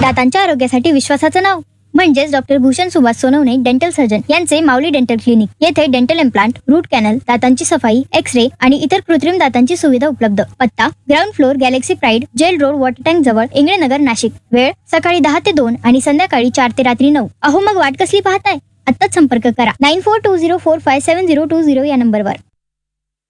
दातांच्या आरोग्यासाठी विश्वासाचं नाव म्हणजेच doctor Bhushan Subhash Sonawane dental surgeon यांचे माऊली डेंटल क्लिनिक. येथे डेंटल इम्प्लांट, रूट कॅनल, दातांची सफाई, एक्स-रे आणि इतर कृत्रिम दातांची सुविधा उपलब्ध. पत्ता ground floor, Galaxy pride, gel road, water tank जवळ, इंगळेनगर, नाशिक. वेळ सकाळी 10 ते 2 आणि संध्याकाळी 4 ते रात्री 9. अहो मग वाट कसली पाहताय? आत्ताच संपर्क करा 9420457020 या नंबरवर.